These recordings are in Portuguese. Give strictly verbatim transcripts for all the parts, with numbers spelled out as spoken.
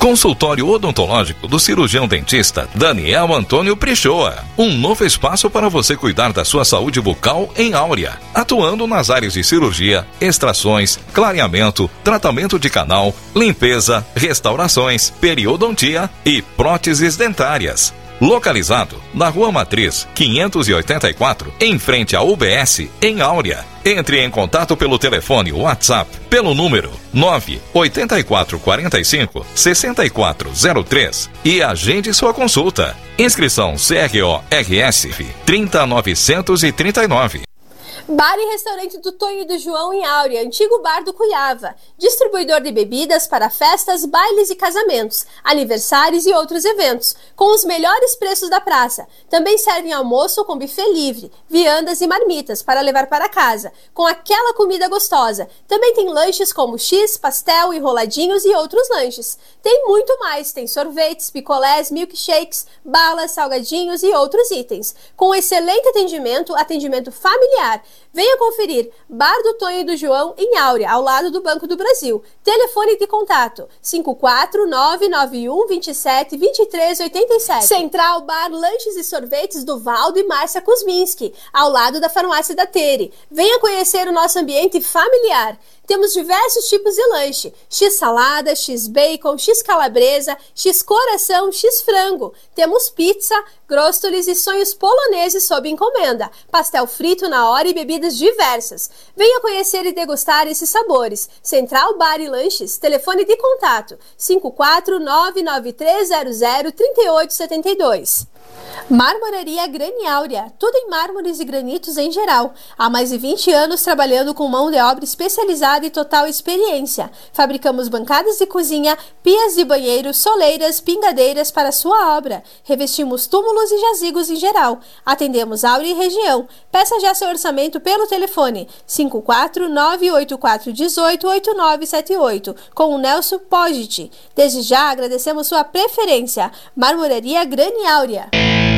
Consultório odontológico do cirurgião dentista Daniel Antônio Prichoa. Um novo espaço para você cuidar da sua saúde bucal em Áurea, atuando nas áreas de cirurgia, extrações, clareamento, tratamento de canal, limpeza, restaurações, periodontia e próteses dentárias. Localizado na Rua Matriz, quinhentos e oitenta e quatro, em frente à U B S, em Áurea. Entre em contato pelo telefone WhatsApp, pelo número nove oito quatro quatro cinco, seis quatro zero três e agende sua consulta. Inscrição C R O R S trinta novecentos e trinta e nove. Bar e restaurante do Tonho e do João em Áurea, antigo bar do Cuiava. Distribuidor de bebidas para festas, bailes e casamentos, aniversários e outros eventos, com os melhores preços da praça. Também servem almoço com buffet livre, viandas e marmitas para levar para casa, com aquela comida gostosa. Também tem lanches como X, pastel, enroladinhos e outros lanches. Tem muito mais, tem sorvetes, picolés, milkshakes, balas, salgadinhos e outros itens. Com excelente atendimento, atendimento familiar. Venha conferir Bar do Tonho e do João em Áurea, ao lado do Banco do Brasil. Telefone de contato cinco quatro nove nove um dois sete dois três oito sete. Central Bar Lanches e Sorvetes do Valdo e Márcia Kuzminski, ao lado da Farmácia da Tere. Venha conhecer o nosso ambiente familiar. Temos diversos tipos de lanche: X salada, X bacon, X calabresa, X coração, X frango. Temos pizza, gróstolis e sonhos poloneses sob encomenda, pastel frito na hora e bebidas diversas. Venha conhecer e degustar esses sabores. Central Bar e Lanches, telefone de contato cinco quatro nove nove três zero zero três oito sete dois. Marmoraria Grani Áurea, tudo em mármores e granitos em geral. Há mais de vinte anos trabalhando com mão de obra especializada e total experiência. Fabricamos bancadas de cozinha, pias de banheiro, soleiras, pingadeiras para sua obra. Revestimos túmulos e jazigos em geral. Atendemos Áurea e região. Peça já seu orçamento pelo telefone cinco quatro nove oito quatro um oito oito nove sete oito com o Nelson Pogit. Desde já agradecemos sua preferência. Marmoraria Grani Áurea.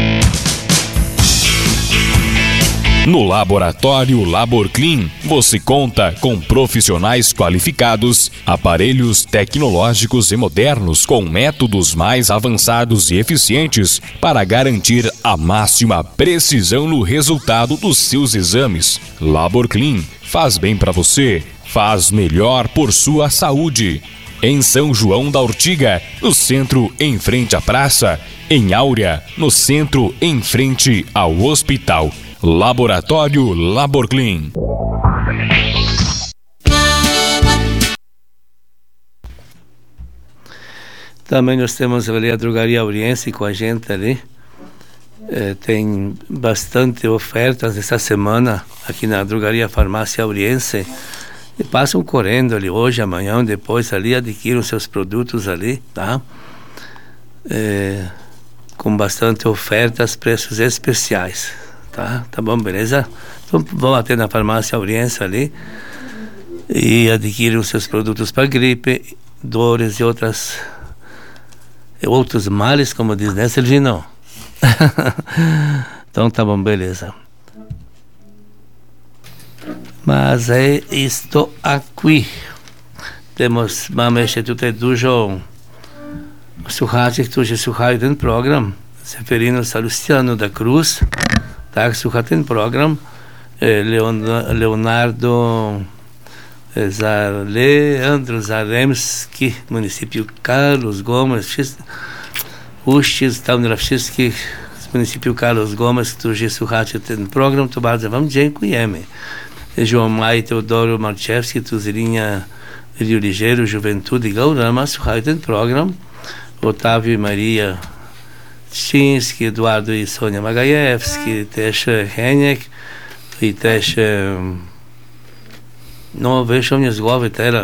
No Laboratório LaborClean, você conta com profissionais qualificados, aparelhos tecnológicos e modernos com métodos mais avançados e eficientes para garantir a máxima precisão no resultado dos seus exames. LaborClean faz bem para você, faz melhor por sua saúde. Em São João da Ortiga, no centro em frente à praça. Em Áurea, no centro em frente ao hospital. Laboratório LaborClean. Também nós temos ali a Drogaria Auriense com a gente ali. É, tem bastante ofertas essa semana aqui na Drogaria Farmácia Auriense. E passam correndo ali hoje, amanhã, depois ali, adquiram seus produtos ali, tá? É, com bastante ofertas, preços especiais. Tá, tá bom, beleza? Então vão até na Farmácia Auriense ali e adquirem os seus produtos para gripe, dores e outras e outros males, como diz, né, Serginho? Então tá bom, beleza. Mas é isto aqui. Temos, mamy jeszcze tutaj dużo słuchaczy, którzy słuchają ten program. Seferino Salustiano da Cruz, tak, słucha ten program. Leon, Leonardo Zar, Leandro Zaremski, município Carlos Gomes, uścisk tam dla wszystkich z município Carlos Gomes, którzy słuchacie ten program, to bardzo wam dziękujemy. João Maia Teodoro Marczewski, tu z linha Rio Ligeiro, Juventude Gaurama, słuchają ten program. Otávio e Maria Trzciński, Eduardo i Sonia Magajewski, też Heniek i też no wyszło mnie z głowy teraz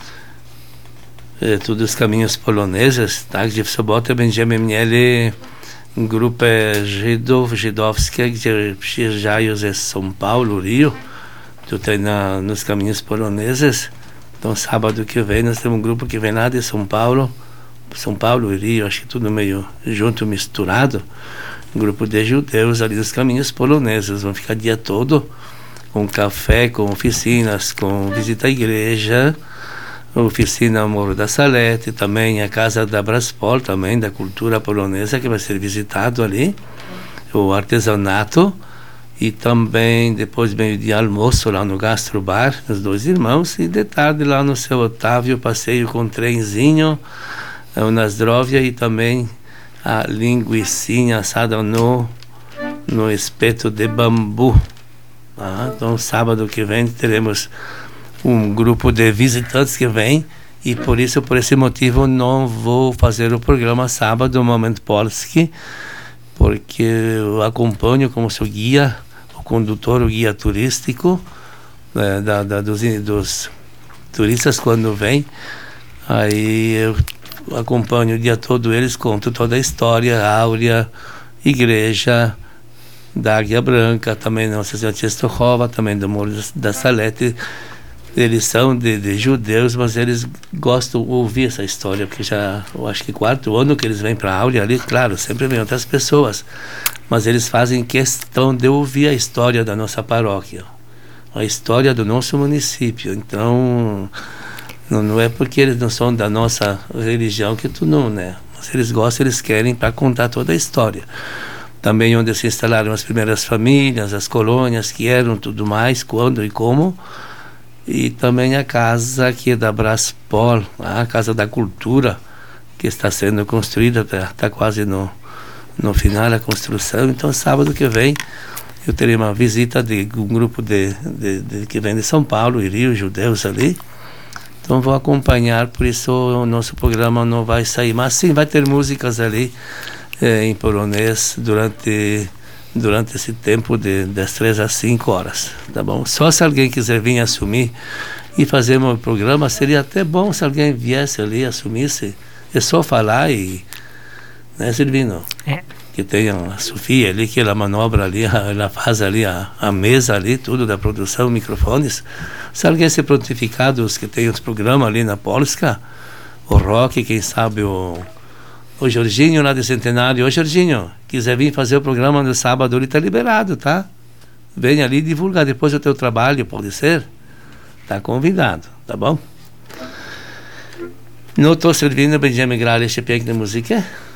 tu dos Caminhos Poloneses, tak, gdzie w sobotę będziemy mieli grupę Żydów, żydowskie, gdzie przyjeżdżają ze São Paulo, Rio, tutaj na, nos Caminhos Poloneses. Então sábado que vem nós temos um grupo que vem lá de São Paulo, São Paulo e Rio, acho que tudo meio junto, misturado. Um grupo de judeus ali dos Caminhos Poloneses. Vão ficar o dia todo com café, com oficinas, com visita à igreja. oficina Morro da Salete, também a Casa da Braspol, também da cultura polonesa, que vai ser visitado ali, o artesanato, e também depois meio de almoço lá no Gastrobar, os dois irmãos, e de tarde lá no seu Otávio, passeio com trenzinho, o Nasdrovia, e também a linguicinha assada no, no espeto de bambu. Ah, então sábado que vem teremos um grupo de visitantes que vem, e por isso, por esse motivo, não vou fazer o programa sábado no Momento Polski, porque eu acompanho como seu guia, o condutor, o guia turístico, é, da, da, dos, dos turistas quando vem. Aí eu acompanho o dia todo eles, conto toda a história, áurea, igreja da Águia Branca, também Nossa Senhora de Częstochowa, também do Morro da Salete. Eles são de, de judeus, mas eles gostam de ouvir essa história, porque já, eu acho que quarto ano que eles vêm para a Áurea ali, claro, sempre vêm outras pessoas, mas eles fazem questão de ouvir a história da nossa paróquia, a história do nosso município. Então, não, não é porque eles não são da nossa religião que tu não, né? Mas eles gostam, eles querem para contar toda a história. Também onde se instalaram as primeiras famílias, as colônias que eram, tudo mais, quando e como. E também a casa aqui da Braspol, a Casa da Cultura, que está sendo construída, está tá quase no, no final da construção. Então, sábado que vem, eu terei uma visita de um grupo de, de, de, que vem de São Paulo, e Rio, judeus ali. Então, vou acompanhar, por isso o nosso programa não vai sair. Mas sim, vai ter músicas ali eh, em polonês durante... durante esse tempo de, das três às cinco horas, tá bom? Só se alguém quiser vir assumir e fazer um programa, seria até bom se alguém viesse ali, assumisse. É só falar e... Né, Silvino? É. Que tem a Sofia ali, que ela manobra ali, ela faz ali a, a mesa ali, tudo da produção, microfones. Se alguém se prontificar, os que tem os programas ali na Polska, o Rock, quem sabe o... O Jorginho lá de Centenário. Ô Jorginho, quiser vir fazer o programa no sábado, ele está liberado, tá? Vem ali divulgar depois o teu trabalho, pode ser? Tá convidado, tá bom? No to Silvino będziemy grali jeszcze piękne muzykę.